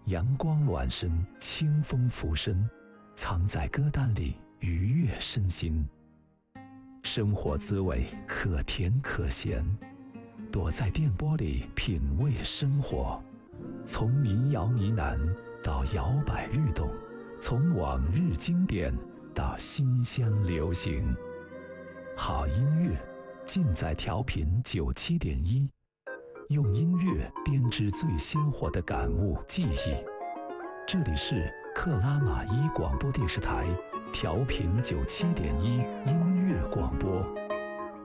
阳光暖身，清风拂身，藏在歌单里，愉悦身心。生活滋味可甜可咸，躲在电波里品味生活。从民谣呢喃到摇摆律动，从往日经典到新乡流行。好音乐尽在调频97.1，用音乐编织最鲜活的感悟记忆。这里是克拉玛依广播电视台调频97.1音乐广播。